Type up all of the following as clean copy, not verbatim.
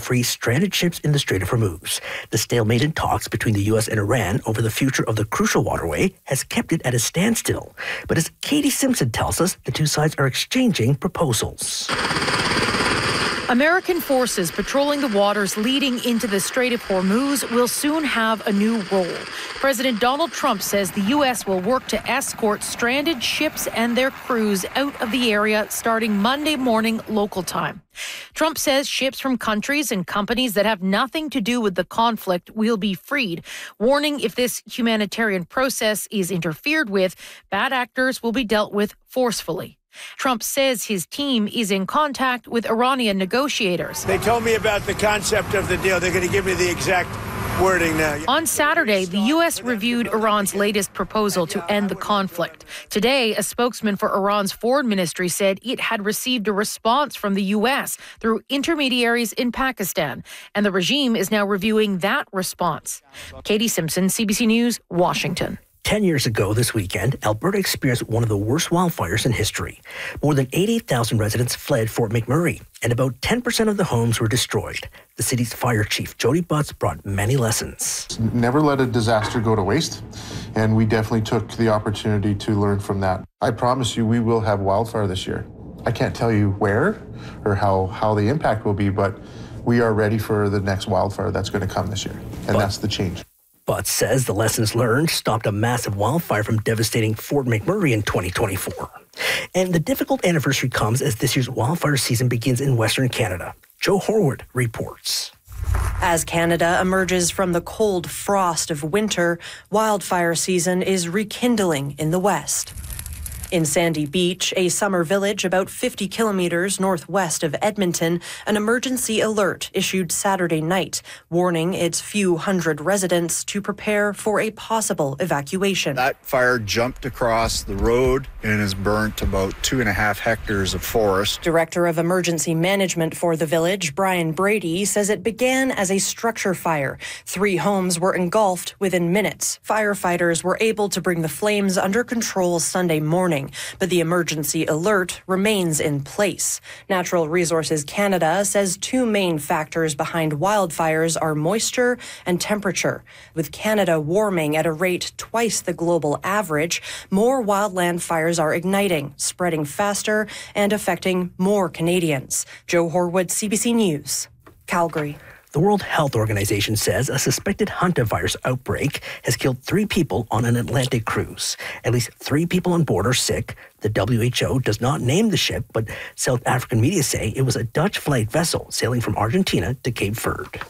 free stranded ships in the Strait of Hormuz. The stalemate in talks between the U.S. and Iran over the future of the crucial waterway has kept it at a standstill. But as Katie Simpson tells us, the two sides are exchanging proposals. American forces patrolling the waters leading into the Strait of Hormuz will soon have a new role. President Donald Trump says the U.S. will work to escort stranded ships and their crews out of the area starting Monday morning local time. Trump says ships from countries and companies that have nothing to do with the conflict will be freed, warning if this humanitarian process is interfered with, bad actors will be dealt with forcefully. Trump says his team is in contact with Iranian negotiators. They told me about the concept of the deal. They're going to give me the exact wording now. On Saturday, the U.S. reviewed Iran's latest proposal to end the conflict. Today, a spokesman for Iran's foreign ministry said it had received a response from the U.S. through intermediaries in Pakistan, and the regime is now reviewing that response. Katie Simpson, CBC News, Washington. 10 years ago this weekend, Alberta experienced one of the worst wildfires in history. More than 88,000 residents fled Fort McMurray, and about 10% of the homes were destroyed. The city's fire chief, Jody Butts, brought many lessons. Never let a disaster go to waste, and we definitely took the opportunity to learn from that. I promise you we will have wildfire this year. I can't tell you where or how the impact will be, but we are ready for the next wildfire that's going to come this year, and that's the change. Butts says the lessons learned stopped a massive wildfire from devastating Fort McMurray in 2024. And the difficult anniversary comes as this year's wildfire season begins in Western Canada. Joe Horwood reports. As Canada emerges from the cold frost of winter, wildfire season is rekindling in the West. In Sandy Beach, a summer village about 50 kilometers northwest of Edmonton, an emergency alert issued Saturday night, warning its few hundred residents to prepare for a possible evacuation. That fire jumped across the road and has burnt about 2.5 hectares of forest. Director of Emergency Management for the village, Brian Brady, says it began as a structure fire. 3 homes were engulfed within minutes. Firefighters were able to bring the flames under control Sunday morning, but the emergency alert remains in place. Natural Resources Canada says 2 main factors behind wildfires are moisture and temperature. With Canada warming at a rate twice the global average, more wildland fires are igniting, spreading faster, and affecting more Canadians. Joe Horwood, CBC News, Calgary. The World Health Organization says a suspected hantavirus outbreak has killed 3 people on an Atlantic cruise. At least 3 people on board are sick. The WHO does not name the ship, but South African media say it was a Dutch flag vessel sailing from Argentina to Cape Verde.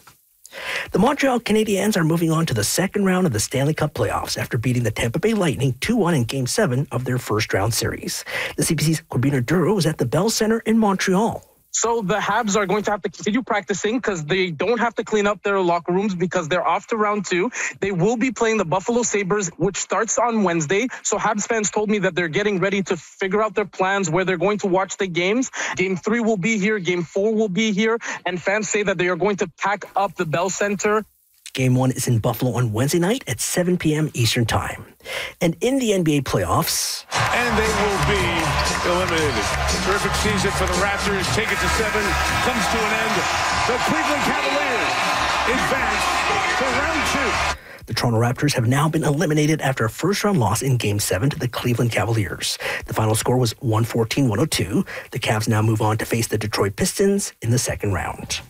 The Montreal Canadiens are moving on to the second round of the Stanley Cup playoffs after beating the Tampa Bay Lightning 2-1 in Game 7 of their first round series. The CBC's Corbina Duro is at the Bell Centre in Montreal. So the Habs are going to have to continue practicing because they don't have to clean up their locker rooms because they're off to round 2. They will be playing the Buffalo Sabres, which starts on Wednesday. So Habs fans told me that they're getting ready to figure out their plans, where they're going to watch the games. Game 3 will be here. Game 4 will be here. And fans say that they are going to pack up the Bell Centre. Game 1 is in Buffalo on Wednesday night at 7 p.m. Eastern Time. And in the NBA playoffs... And they will be eliminated. Terrific season for the Raptors. Take it to 7. Comes to an end. The Cleveland Cavaliers advance to round 2. The Toronto Raptors have now been eliminated after a first-round loss in Game 7 to the Cleveland Cavaliers. The final score was 114-102. The Cavs now move on to face the Detroit Pistons in the second round.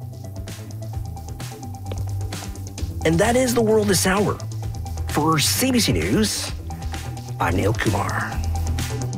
And that is the world this hour. For CBC News, I'm Neil Kumar.